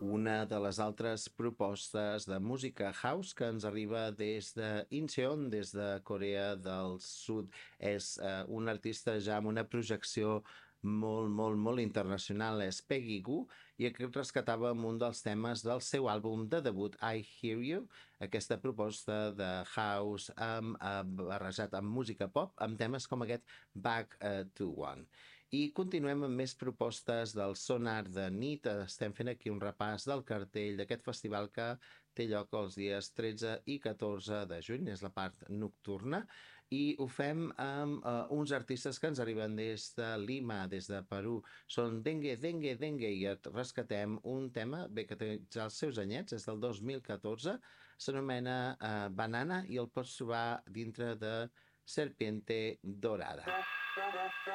una de les altres propostes de música house que ens arriba des de Incheon, des de Corea del Sud. És un artista ja amb una projecció molt internacional, és Peggy Gou, i aquí rescatàvem un dels temes del seu àlbum de debut, I Hear You, aquesta proposta de house barrejat amb música pop, amb temes com aquest Back to One. I continuem amb més propostes del Sonar de nit. Estem fent aquí un repàs del cartell d'aquest festival que té lloc els dies 13 i 14 de juny, és la part nocturna, i ho fem amb uns artistes que ens arriben des de Lima, des de Perú. Són Dengue, i et rescatem un tema, bé, que té ja els seus anyets, és del 2014, s'anomena Banana i el pots trobar dintre de Serpiente Dorada.